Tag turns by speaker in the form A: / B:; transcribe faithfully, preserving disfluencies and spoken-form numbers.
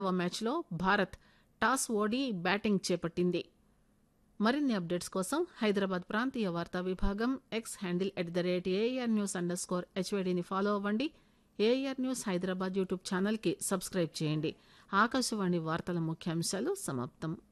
A: మ్యాచ్లో భారత్ టాస్ ఓడి బ్యాటింగ్ చేపట్టింది. మరిన్ని అప్డేట్స్ కోసం హైదరాబాద్ ప్రాంతీయ వార్తా విభాగం X handle at the rate AR news under score హెచ్వైడీని follow అవ్వండి. ఏఆర్ న్యూస్ హైదరాబాద్ యూట్యూబ్ ఛానల్కి సబ్స్క్రైబ్ చేయండి. ఆకాశవాణి వార్తల ముఖ్యాంశాలు సమాప్తం.